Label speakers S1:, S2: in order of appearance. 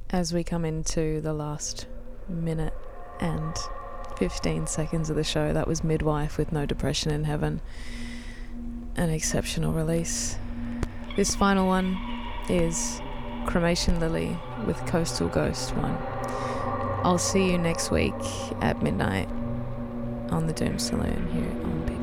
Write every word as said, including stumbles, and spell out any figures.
S1: As we come into the last minute and fifteen seconds of the show, that was Midwife with No Depression in Heaven. An exceptional release. This final one is Cremation Lily with Coastal Ghost one. I'll see you next week at midnight on the Doom Saloon here on P P